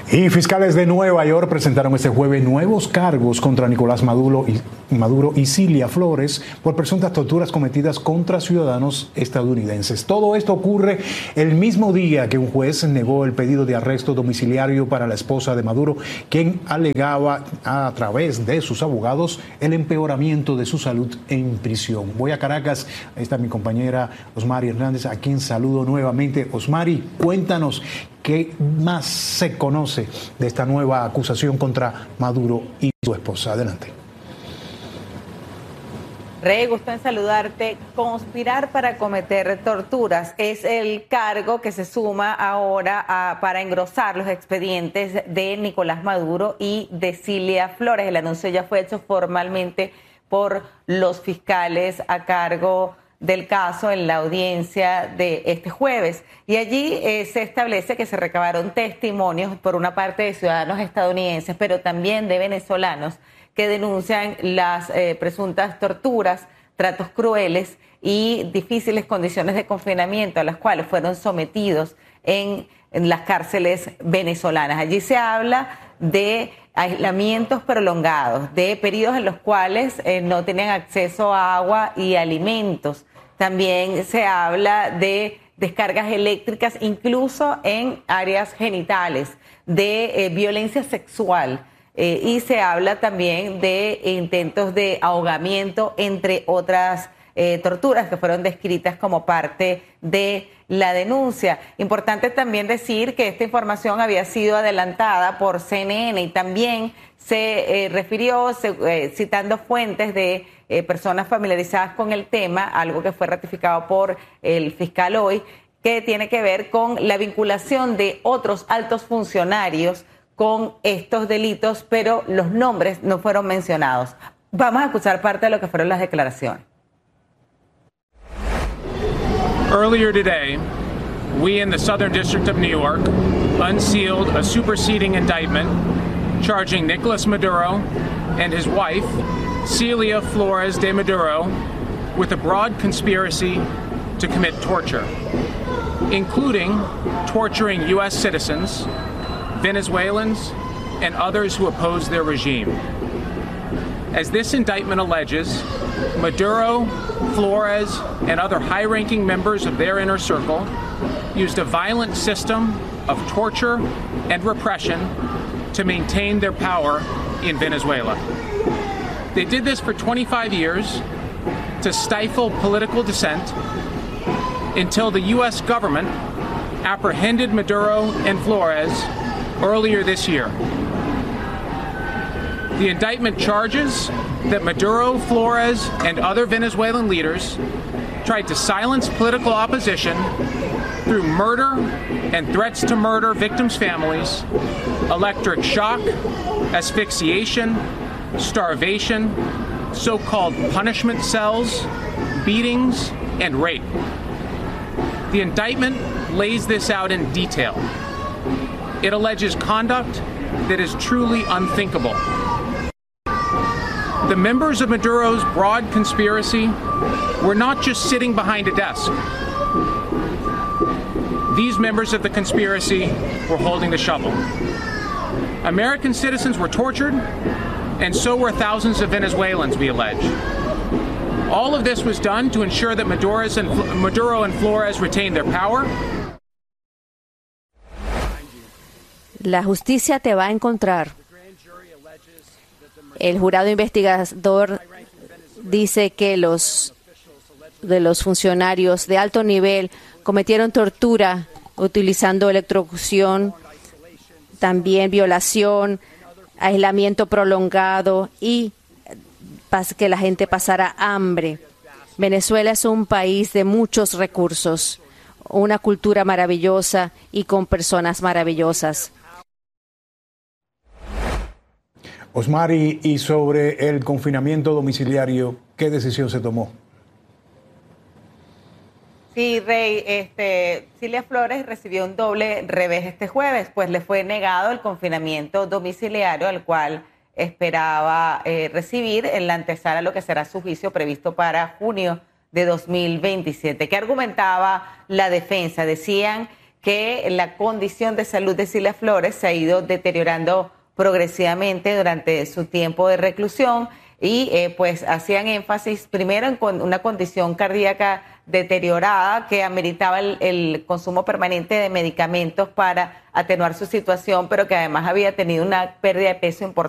Y fiscales de Nueva York presentaron este jueves nuevos cargos contra Nicolás Maduro y Cilia Flores por presuntas torturas cometidas contra ciudadanos estadounidenses. Todo esto ocurre el mismo día que un juez negó el pedido de arresto domiciliario para la esposa de Maduro, quien alegaba a través de sus abogados el empeoramiento de su salud en prisión. Voy a Caracas, ahí está mi compañera Osmari Hernández, a quien saludo nuevamente. Osmari, cuéntanos qué más se conoce de esta nueva acusación contra Maduro y su esposa. Adelante. Rey, gusto en saludarte. Conspirar para cometer torturas es el cargo que se suma ahora para engrosar los expedientes de Nicolás Maduro y de Cilia Flores. El anuncio ya fue hecho formalmente por los fiscales a cargo del caso en la audiencia de este jueves. Y allí se establece que se recabaron testimonios por una parte de ciudadanos estadounidenses, pero también de venezolanos que denuncian las presuntas torturas, tratos crueles y difíciles condiciones de confinamiento a las cuales fueron sometidos en las cárceles venezolanas. Allí se habla de aislamientos prolongados, de periodos en los cuales no tenían acceso a agua y alimentos. También se habla de descargas eléctricas, incluso en áreas genitales, de violencia sexual. Y se habla también de intentos de ahogamiento, entre otras torturas que fueron descritas como parte de la denuncia. Importante también decir que esta información había sido adelantada por CNN y también se refirió, citando fuentes de personas familiarizadas con el tema, algo que fue ratificado por el fiscal hoy, que tiene que ver con la vinculación de otros altos funcionarios con estos delitos, pero los nombres no fueron mencionados. Vamos a escuchar parte de lo que fueron las declaraciones. Earlier today, we in the Southern District of New York unsealed a superseding indictment charging Nicolas Maduro and his wife, Cilia Flores de Maduro, with a broad conspiracy to commit torture, including torturing U.S. citizens, Venezuelans, and others who oppose their regime. As this indictment alleges, Maduro, Flores, and other high-ranking members of their inner circle used a violent system of torture and repression to maintain their power in Venezuela. They did this for 25 years to stifle political dissent until the U.S. government apprehended Maduro and Flores earlier this year. The indictment charges that Maduro, Flores, and other Venezuelan leaders tried to silence political opposition through murder and threats to murder victims' families, electric shock, asphyxiation, starvation, so-called punishment cells, beatings, and rape. The indictment lays this out in detail. It alleges conduct that is truly unthinkable. The members of Maduro's broad conspiracy were not just sitting behind a desk. These members of the conspiracy were holding the shovel. American citizens were tortured, and so were thousands of Venezuelans, we allege. All of this was done to ensure that Maduro and Flores retained their power. La justicia te va a encontrar. El jurado investigador dice que los funcionarios de alto nivel cometieron tortura utilizando electrocución, también violación, aislamiento prolongado y que la gente pasara hambre. Venezuela es un país de muchos recursos, una cultura maravillosa y con personas maravillosas. Osmari, y sobre el confinamiento domiciliario, ¿qué decisión se tomó? Sí, Rey, Cilia Flores recibió un doble revés este jueves, pues le fue negado el confinamiento domiciliario al cual esperaba recibir en la antesala a lo que será su juicio previsto para junio de 2027. ¿Qué argumentaba la defensa? Decían que la condición de salud de Cilia Flores se ha ido deteriorando progresivamente durante su tiempo de reclusión y pues hacían énfasis primero en una condición cardíaca deteriorada que ameritaba el consumo permanente de medicamentos para atenuar su situación, pero que además había tenido una pérdida de peso importante